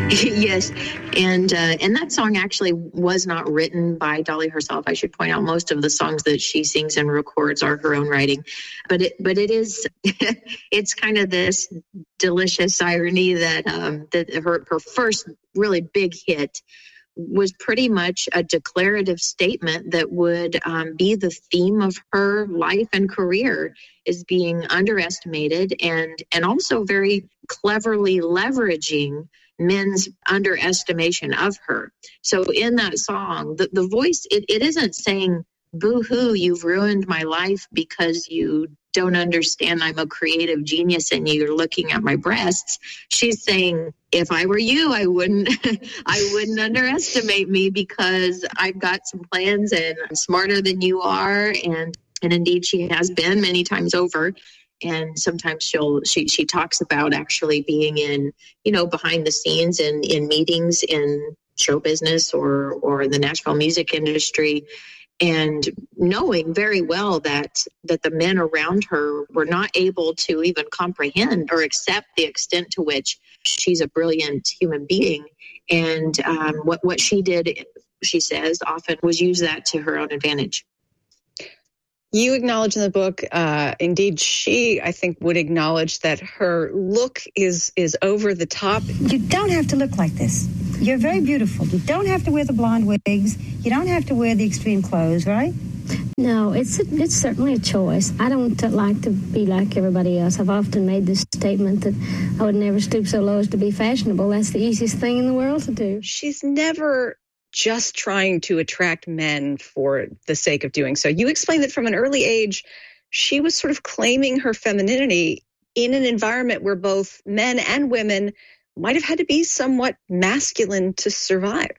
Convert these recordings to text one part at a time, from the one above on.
Yes, and that song actually was not written by Dolly herself. I should point out most of the songs that she sings and records are her own writing, but it is it's kind of this delicious irony that that her first really big hit was pretty much a declarative statement that would be the theme of her life and career, is being underestimated and also very cleverly leveraging men's underestimation of her. So in that song, the voice, it isn't saying, boo-hoo, you've ruined my life because you don't understand I'm a creative genius and you're looking at my breasts. She's saying, if I were you, I wouldn't underestimate me because I've got some plans and I'm smarter than you are. And indeed she has been many times over. And sometimes she talks about actually being in, behind the scenes and in meetings in show business or in the Nashville music industry, and knowing very well that the men around her were not able to even comprehend or accept the extent to which she's a brilliant human being. And what she did, she says, often was use that to her own advantage. You acknowledge in the book, indeed, she, I think, would acknowledge that her look is over the top. You don't have to look like this. You're very beautiful. You don't have to wear the blonde wigs. You don't have to wear the extreme clothes, right? No, it's certainly a choice. I don't like to be like everybody else. I've often made this statement that I would never stoop so low as to be fashionable. That's the easiest thing in the world to do. She's never just trying to attract men for the sake of doing so. You explained that from an early age, she was sort of claiming her femininity in an environment where both men and women might have had to be somewhat masculine to survive.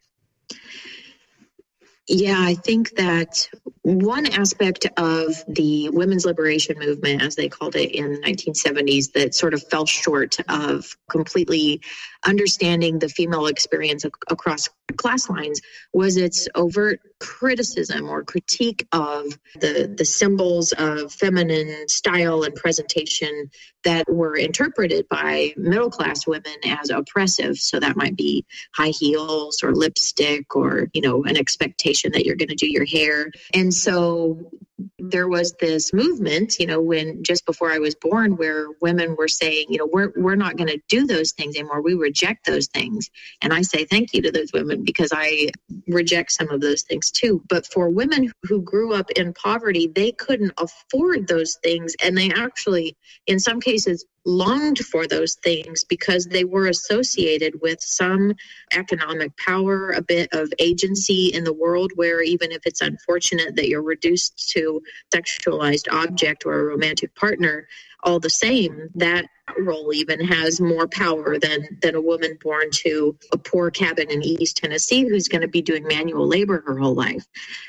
Yeah, I think that one aspect of the women's liberation movement, as they called it in the 1970s, that sort of fell short of completely understanding the female experience across class lines was its overt criticism or critique of the symbols of feminine style and presentation that were interpreted by middle-class women as oppressive. So that might be high heels or lipstick or, an expectation that you're going to do your hair. And so there was this movement, when just before I was born, where women were saying, we're not going to do those things anymore. We reject those things. And I say thank you to those women because I reject some of those things too. But for women who grew up in poverty, they couldn't afford those things. And they actually, in some cases, longed for those things because they were associated with some economic power, a bit of agency in the world, where even if it's unfortunate that you're reduced to sexualized object or a romantic partner, all the same, that role even has more power than a woman born to a poor cabin in East Tennessee who's going to be doing manual labor her whole life.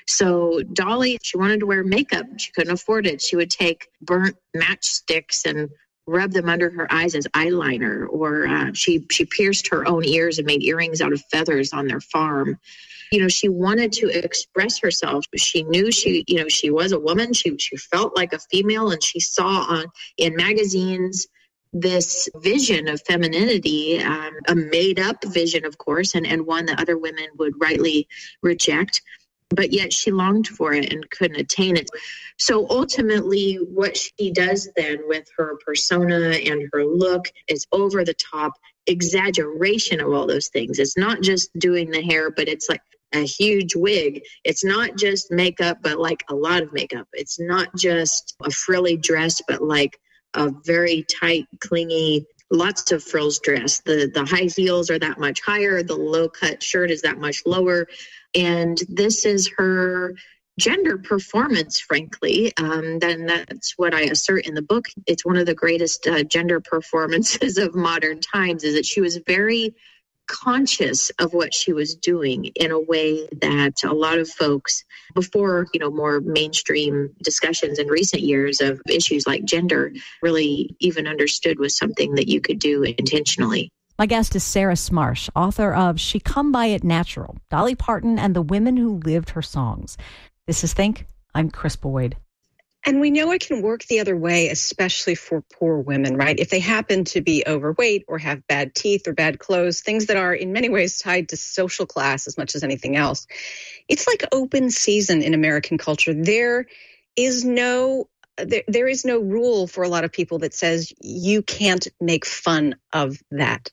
So Dolly, she wanted to wear makeup. She couldn't afford it. She would take burnt matchsticks and rub them under her eyes as eyeliner, or she pierced her own ears and made earrings out of feathers on their farm. She wanted to express herself. She knew she was a woman. She felt like a female, and she saw in magazines this vision of femininity, a made-up vision, of course, and one that other women would rightly reject. But yet she longed for it and couldn't attain it. So ultimately, what she does then with her persona and her look is over the top exaggeration of all those things. It's not just doing the hair, but it's like a huge wig. It's not just makeup, but like a lot of makeup. It's not just a frilly dress, but like a very tight, clingy, lots of frills dress. The high heels are that much higher. The low-cut shirt is that much lower. And this is her gender performance, frankly. Then that's what I assert in the book. It's one of the greatest gender performances of modern times, is that she was very conscious of what she was doing in a way that a lot of folks before, more mainstream discussions in recent years of issues like gender really even understood was something that you could do intentionally. My guest is Sarah Smarsh, author of She Come By It Natural, Dolly Parton and the Women Who Lived Her Songs. This is Think. I'm Chris Boyd. And we know it can work the other way, especially for poor women, right? If they happen to be overweight or have bad teeth or bad clothes, things that are in many ways tied to social class as much as anything else. It's like open season in American culture. There is no rule for a lot of people that says you can't make fun of that.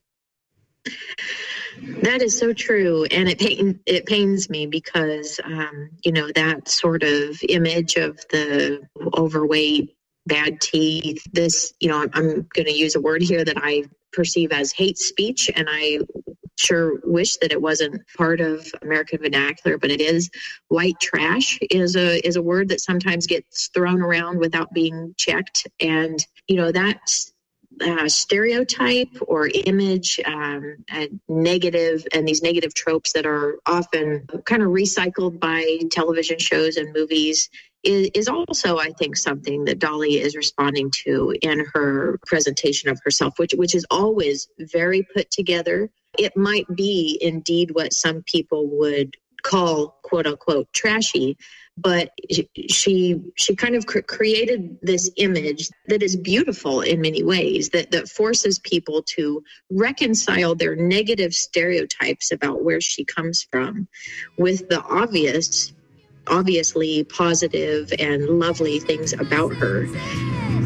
That is so true. And it pains me because, that sort of image of the overweight, bad teeth, this, I'm going to use a word here that I perceive as hate speech. And I sure wish that it wasn't part of American vernacular, but it is. White trash is a word that sometimes gets thrown around without being checked. And, that's stereotype or image negative, and these negative tropes that are often kind of recycled by television shows and movies is also, I think, something that Dolly is responding to in her presentation of herself, which is always very put together. It might be indeed what some people would call, quote unquote, trashy, but she kind of created this image that is beautiful in many ways, that forces people to reconcile their negative stereotypes about where she comes from with the obviously positive and lovely things about her.